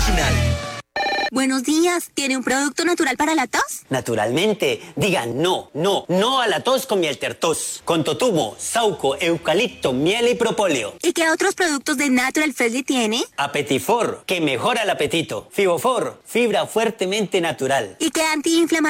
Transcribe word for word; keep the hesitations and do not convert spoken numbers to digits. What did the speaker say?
original. Buenos días, ¿tiene un producto natural para la tos? Naturalmente, digan no, no, no a la tos con Mieltertos, con totumo, sauco, eucalipto, miel y propóleo. ¿Y qué otros productos de Natural Freshly tiene? Apetifor, que mejora el apetito. Fibofor, fibra fuertemente natural. ¿Y qué antiinflamatorio